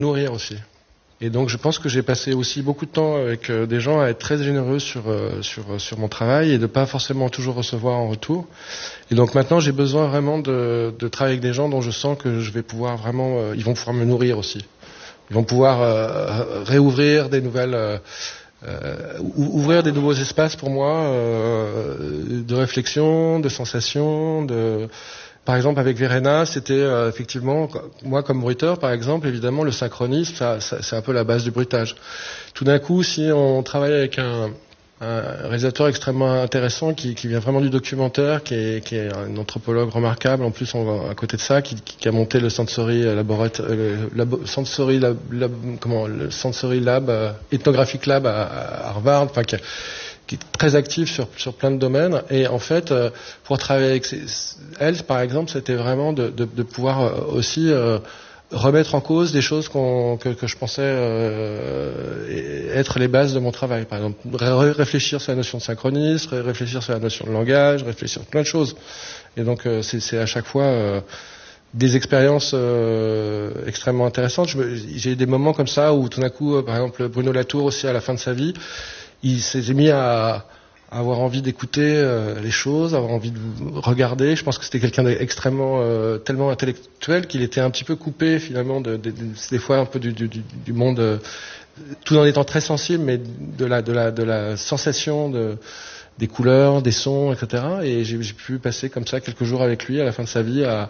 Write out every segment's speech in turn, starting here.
nourrir aussi. Et donc je pense que j'ai passé aussi beaucoup de temps avec des gens à être très généreux sur mon travail et de pas forcément toujours recevoir en retour. Et donc maintenant j'ai besoin vraiment de travailler avec des gens dont je sens que je vais pouvoir vraiment, ils vont pouvoir me nourrir aussi. Ils vont pouvoir réouvrir des nouvelles, ouvrir des nouveaux espaces pour moi de réflexion, de sensation, de Par exemple, avec Verena, c'était effectivement, moi comme bruiteur, par exemple, évidemment, le synchronisme, c'est un peu la base du bruitage. Tout d'un coup, si on travaille avec un réalisateur extrêmement intéressant qui vient vraiment du documentaire, qui est un anthropologue remarquable, en plus, à côté de ça, qui a monté le Sensory Lab, Ethnographic Lab à Harvard, enfin, qui est très active sur plein de domaines, et en fait pour travailler avec elle par exemple, c'était vraiment de pouvoir aussi remettre en cause des choses que je pensais être les bases de mon travail. Par exemple, réfléchir sur la notion de synchronisme, réfléchir sur la notion de langage, réfléchir sur plein de choses. Et donc c'est à chaque fois des expériences extrêmement intéressantes. J'ai eu des moments comme ça où tout d'un coup, par exemple, Bruno Latour aussi à la fin de sa vie, il s'est mis à avoir envie d'écouter les choses, avoir envie de regarder. Je pense que c'était quelqu'un d'extrêmement, tellement intellectuel qu'il était un petit peu coupé finalement des fois un peu du monde, tout en étant très sensible, mais de la sensation des couleurs, des sons, etc. Et j'ai pu passer comme ça quelques jours avec lui à la fin de sa vie à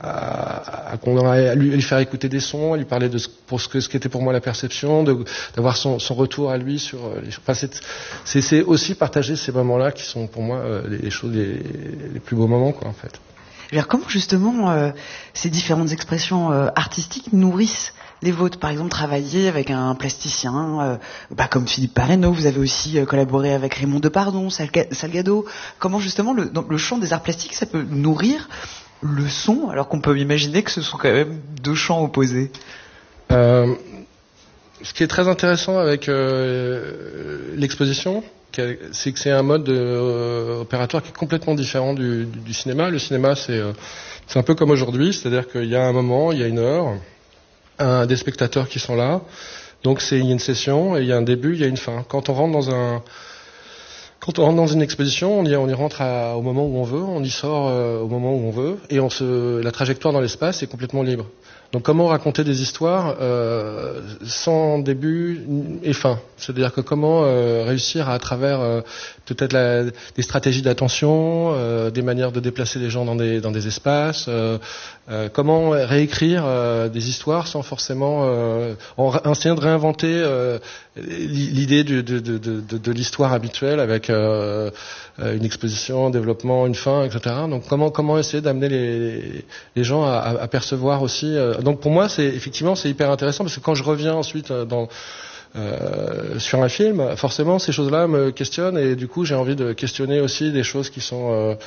lui faire écouter des sons, à lui parler de ce qu'était pour moi la perception, d'avoir son retour à lui sur les choses. Enfin, c'est aussi partager ces moments-là qui sont pour moi les choses les plus beaux moments, quoi, en fait. Alors comment justement ces différentes expressions artistiques nourrissent les vôtres? Par exemple, travailler avec un plasticien, comme Philippe Parreno, vous avez aussi collaboré avec Raymond Depardon, Salgado. Comment justement dans le champ des arts plastiques, ça peut nourrir le son, alors qu'on peut imaginer que ce sont quand même deux champs opposés? Ce qui est très intéressant avec l'exposition, c'est que c'est un mode opératoire qui est complètement différent du cinéma. Le cinéma, c'est un peu comme aujourd'hui, c'est-à-dire qu'il y a un moment, il y a une heure, des spectateurs qui sont là, donc il y a une session, et il y a un début, il y a une fin. Quand on rentre dans une exposition, on y rentre au moment où on veut, on y sort au moment où on veut, et la trajectoire dans l'espace est complètement libre. Donc comment raconter des histoires sans début et fin? C'est-à-dire que comment réussir à travers peut-être des stratégies d'attention, des manières de déplacer les gens dans des espaces, comment réécrire des histoires sans forcément en essayant de réinventer l'idée de l'histoire habituelle avec une exposition, un développement, une fin, etc. Donc comment essayer d'amener les gens à percevoir aussi. Donc pour moi, c'est hyper intéressant parce que quand je reviens ensuite sur un film, forcément ces choses-là me questionnent et du coup j'ai envie de questionner aussi des choses qui sont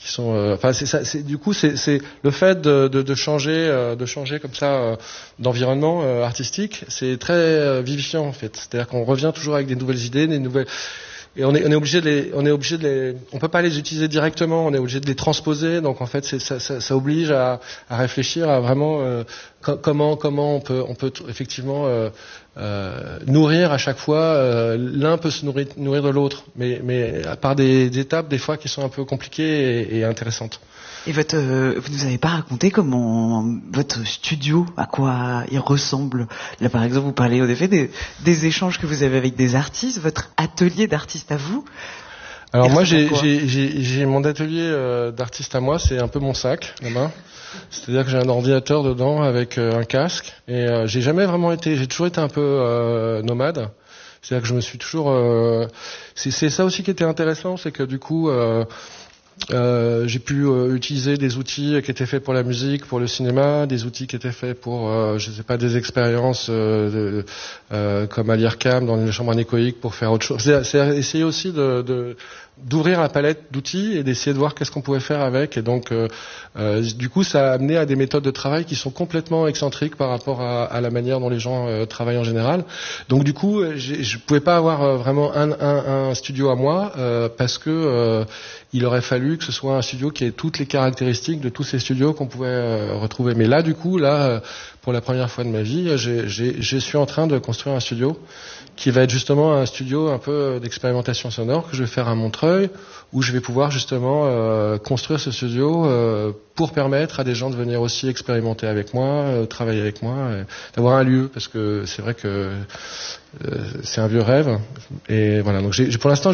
c'est le fait de changer comme ça d'environnement artistique, c'est très vivifiant en fait. C'est-à-dire qu'on revient toujours avec des nouvelles idées, et on est obligé on peut pas les utiliser directement, on est obligé de les transposer. Donc en fait, ça oblige à réfléchir à vraiment comment on peut effectivement nourrir à chaque fois. L'un peut se nourrir de l'autre, mais par des étapes des fois qui sont un peu compliquées et intéressantes. Et vous nous avez pas raconté comment votre studio, à quoi il ressemble? Là, par exemple, vous parlez en effet des échanges que vous avez avec des artistes, votre atelier d'artiste à vous. Alors moi, j'ai mon atelier d'artiste à moi, c'est un peu mon sac, la main. C'est-à-dire que j'ai un ordinateur dedans avec un casque, et j'ai toujours été un peu nomade. C'est-à-dire que je me suis toujours. C'est ça aussi qui était intéressant, c'est que du coup. J'ai pu utiliser des outils qui étaient faits pour la musique, pour le cinéma, des outils qui étaient faits pour, des expériences comme à l'IRCAM dans les chambres anéchoïques pour faire autre chose. C'est essayer aussi de d'ouvrir la palette d'outils et d'essayer de voir qu'est-ce qu'on pouvait faire avec. Et donc, du coup, ça a amené à des méthodes de travail qui sont complètement excentriques par rapport à la manière dont les gens travaillent en général. Donc, du coup, je pouvais pas avoir vraiment un studio à moi parce que il aurait fallu que ce soit un studio qui ait toutes les caractéristiques de tous ces studios qu'on pouvait retrouver. Mais là, du coup, pour la première fois de ma vie, je suis en train de construire un studio qui va être justement un studio un peu d'expérimentation sonore que je vais faire à Montreuil, où je vais pouvoir justement construire ce studio pour permettre à des gens de venir aussi expérimenter avec moi, travailler avec moi, d'avoir un lieu, parce que c'est vrai que c'est un vieux rêve. Et voilà. Donc pour l'instant,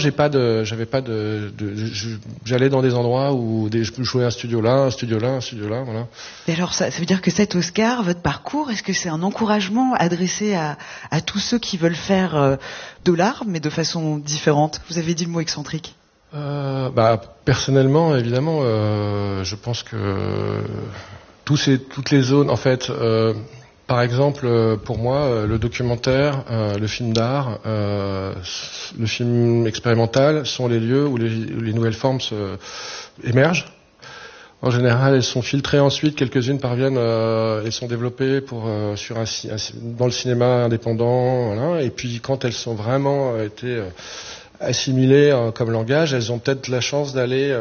j'allais dans des endroits où je jouais un studio là, voilà. Et alors ça veut dire que cet Oscar, votre parcours, est-ce que c'est un encouragement adressé à tous ceux qui veulent faire de l'art, mais de façon différente? Vous avez dit le mot excentrique. Personnellement, évidemment, je pense que toutes les zones, en fait, par exemple, pour moi, le documentaire, le film d'art, le film expérimental sont les lieux où les nouvelles formes émergent. En général, elles sont filtrées ensuite, quelques-unes parviennent et sont développées dans le cinéma indépendant, voilà. Et puis quand elles sont vraiment été assimilées comme langage, elles ont peut-être la chance d'aller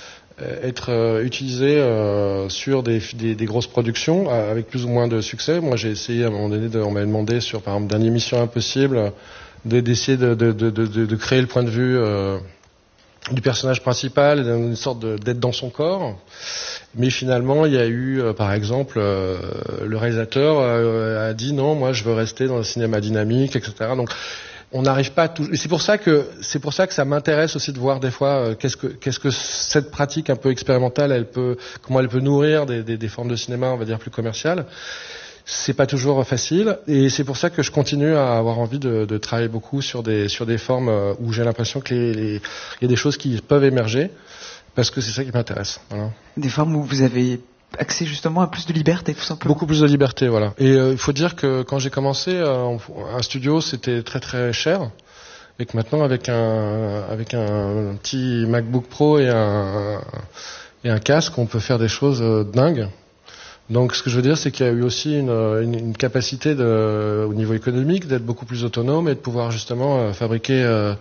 être utilisées sur des grosses productions avec plus ou moins de succès. Moi, j'ai essayé à un moment donné, on m'avait demandé sur par exemple dernière Mission Impossible d'essayer de créer le point de vue du personnage principal, une sorte d'être dans son corps. Mais finalement, il y a eu, par exemple, le réalisateur a dit non, moi je veux rester dans le cinéma dynamique, etc. Donc on n'arrive pas à tout. Et c'est pour ça que ça m'intéresse aussi de voir des fois qu'est-ce que cette pratique un peu expérimentale, comment elle peut nourrir des formes de cinéma, on va dire plus commerciales. C'est pas toujours facile, et c'est pour ça que je continue à avoir envie de travailler beaucoup sur des formes où j'ai l'impression que il y a des choses qui peuvent émerger, parce que c'est ça qui m'intéresse. Voilà. Des formes où vous avez accès justement à plus de liberté, tout simplement. Beaucoup plus de liberté, voilà. Et il faut dire que quand j'ai commencé, un studio c'était très très cher, et que maintenant avec un petit MacBook Pro et un casque, on peut faire des choses dingues. Donc, ce que je veux dire, c'est qu'il y a eu aussi une capacité au niveau économique d'être beaucoup plus autonome et de pouvoir justement fabriquer.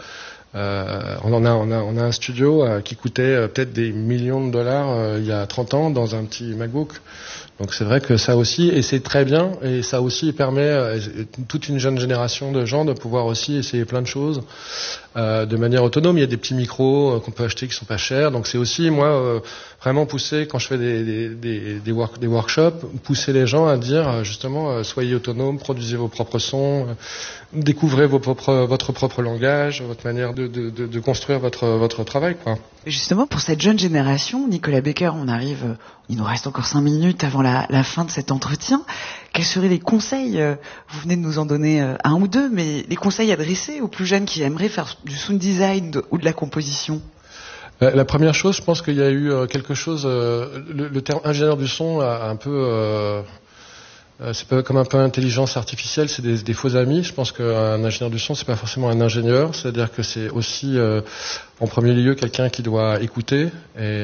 On a un studio qui coûtait peut-être des millions de dollars il y a 30 ans dans un petit MacBook. Donc c'est vrai que ça aussi, et c'est très bien, et ça aussi permet à toute une jeune génération de gens de pouvoir aussi essayer plein de choses de manière autonome. Il y a des petits micros qu'on peut acheter qui sont pas chers. Donc c'est aussi, moi, vraiment pousser, quand je fais des workshops, pousser les gens à dire justement, soyez autonomes, produisez vos propres sons, découvrez votre propre langage, votre manière de construire votre travail, quoi. Et justement, pour cette jeune génération, Nicolas Becker, il nous reste encore 5 minutes avant la fin de cet entretien. Quels seraient les conseils, vous venez de nous en donner un ou deux, mais les conseils adressés aux plus jeunes qui aimeraient faire du sound design ou de la composition? La première chose, je pense qu'il y a eu quelque chose, le terme ingénieur du son a un peu... c'est pas comme un peu intelligence artificielle, c'est des faux amis. Je pense qu'un ingénieur du son, c'est pas forcément un ingénieur, c'est-à-dire que c'est aussi en premier lieu quelqu'un qui doit écouter et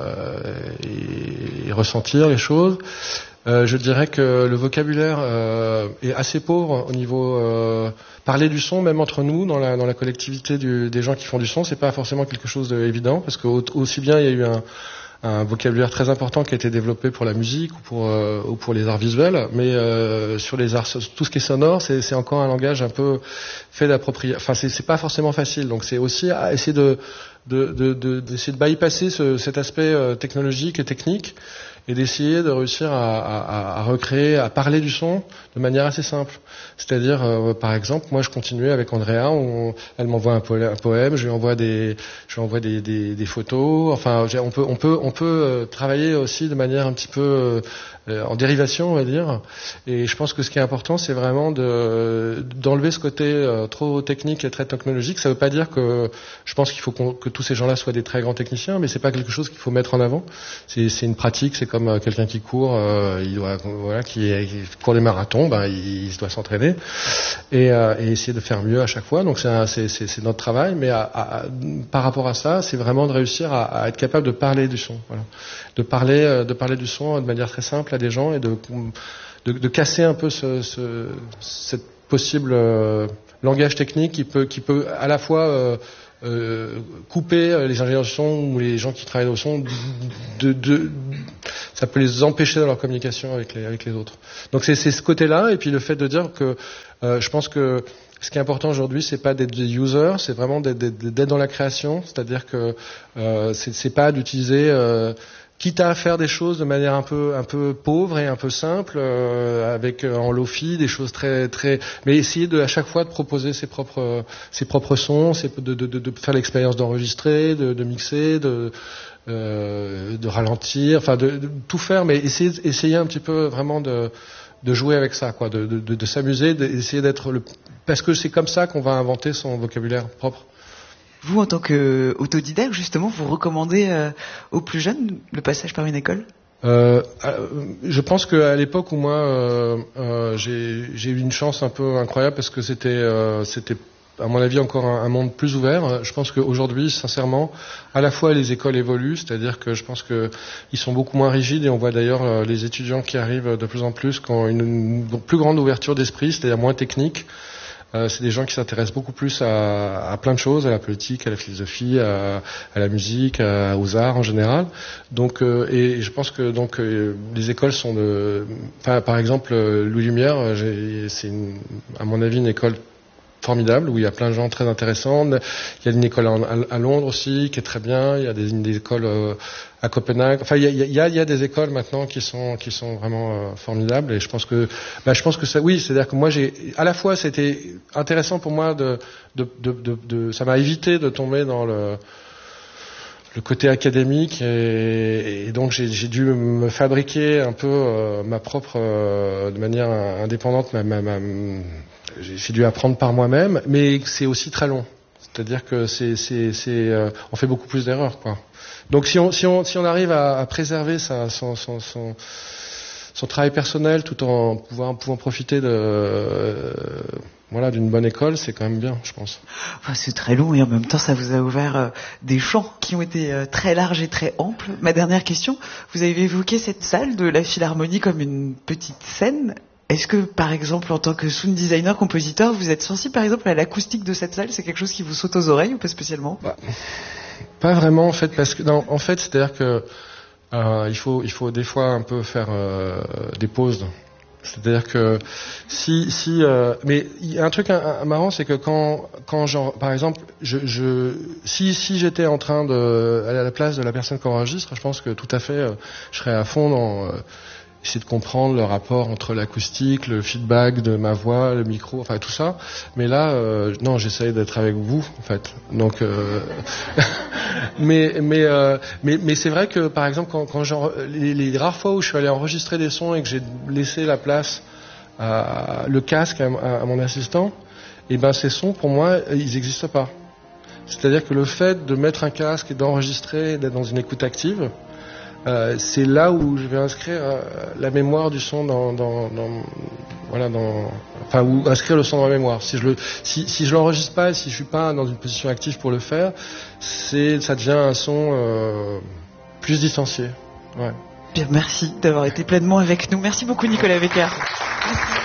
ressentir les choses. Je dirais que le vocabulaire est assez pauvre au niveau parler du son, même entre nous dans la collectivité des gens qui font du son, c'est pas forcément quelque chose d'évident, parce que aussi bien il y a eu un vocabulaire très important qui a été développé pour la musique ou pour les arts visuels, mais sur les arts, tout ce qui est sonore, c'est encore un langage un peu fait d'approprier. Enfin, c'est pas forcément facile. Donc, c'est aussi à essayer d'essayer de bypasser cet aspect technologique et technique, et d'essayer de réussir à recréer, à parler du son de manière assez simple. C'est-à-dire, par exemple, moi je continuais avec Andrea, elle m'envoie un poème, je lui envoie des photos. Enfin, on peut travailler aussi de manière un petit peu en dérivation, on va dire. Et je pense que ce qui est important, c'est vraiment d'enlever ce côté trop technique et très technologique. Ça veut pas dire que je pense qu'il faut que tous ces gens-là soient des très grands techniciens, mais c'est pas quelque chose qu'il faut mettre en avant. C'est une pratique, c'est comme quelqu'un qui court, il doit, qui court des marathons, il doit s'entraîner et essayer de faire mieux à chaque fois. Donc c'est notre travail, mais par rapport à ça, c'est vraiment de réussir à être capable de parler du son, voilà, de parler du son de manière très simple à des gens et de casser un peu cette possible langage technique qui peut à la fois couper les ingénieurs du son ou les gens qui travaillent au son, ça peut les empêcher dans leur communication avec les autres. Donc c'est ce côté-là, et puis le fait de dire que je pense que ce qui est important aujourd'hui, c'est pas d'être des users, c'est vraiment d'être dans la création, c'est-à-dire que c'est pas d'utiliser quitte à faire des choses de manière un peu pauvre et un peu simple, avec en lofi des choses très mais essayer à chaque fois de proposer ses propres sons, de faire l'expérience d'enregistrer, de mixer, de ralentir, enfin de tout faire, mais essayer un petit peu vraiment de jouer avec ça, quoi, de s'amuser, d'essayer d'être parce que c'est comme ça qu'on va inventer son vocabulaire propre. Vous, en tant qu'autodidacte, justement, vous recommandez aux plus jeunes le passage par une école ? Je pense qu'à l'époque où moi j'ai eu une chance un peu incroyable parce que c'était à mon avis encore un monde plus ouvert. Je pense qu'aujourd'hui, sincèrement, à la fois les écoles évoluent, c'est-à-dire que je pense que ils sont beaucoup moins rigides et on voit d'ailleurs les étudiants qui arrivent de plus en plus qui ont une plus grande ouverture d'esprit, c'est-à-dire moins technique. C'est des gens qui s'intéressent beaucoup plus à plein de choses, à la politique, à la philosophie, à la musique, aux arts en général. Donc, et je pense que donc les écoles sont par exemple, Louis Lumière, c'est à mon avis une école formidable où il y a plein de gens très intéressants. Il y a une école à Londres aussi qui est très bien. Il y a des écoles à Copenhague. Enfin, il y a des écoles maintenant qui sont vraiment formidables. Et je pense que ça, oui, c'est-à-dire que moi à la fois c'était intéressant pour moi ça m'a évité de tomber dans le côté académique et donc j'ai dû me fabriquer un peu ma propre de manière indépendante j'ai dû apprendre par moi-même, mais c'est aussi très long. C'est-à-dire que on fait beaucoup plus d'erreurs, quoi. Donc si on arrive à préserver son travail personnel tout en pouvant profiter d'une bonne école, c'est quand même bien, je pense. Enfin, c'est très long et en même temps ça vous a ouvert des champs qui ont été très larges et très amples. Ma dernière question, vous avez évoqué cette salle de la Philharmonie comme une petite scène. Est-ce que, par exemple, en tant que sound designer, compositeur, vous êtes sensible, par exemple, à l'acoustique de cette salle ? C'est quelque chose qui vous saute aux oreilles ou pas spécialement ? Pas vraiment, en fait, parce que en fait, c'est-à-dire que il faut des fois un peu faire des pauses. C'est-à-dire que mais il y a un truc marrant, c'est que quand par exemple, si j'étais en train aller à la place de la personne qui enregistre, je pense que tout à fait, je serais à fond dans essayer de comprendre le rapport entre l'acoustique, le feedback de ma voix, le micro, enfin tout ça. Mais là, non, j'essaye d'être avec vous, en fait. Donc, mais c'est vrai que, par exemple, quand les rares fois où je suis allé enregistrer des sons et que j'ai laissé la place le casque à mon assistant, et ben ces sons, pour moi, ils n'existent pas. C'est-à-dire que le fait de mettre un casque et d'enregistrer, d'être dans une écoute active, c'est là où je vais inscrire la mémoire du son ou inscrire le son dans la mémoire. Si je l'enregistre pas et si je suis pas dans une position active pour le faire, ça devient un son plus distancié. Ouais. Bien, merci d'avoir été pleinement avec nous. Merci beaucoup Nicolas Becker. Merci.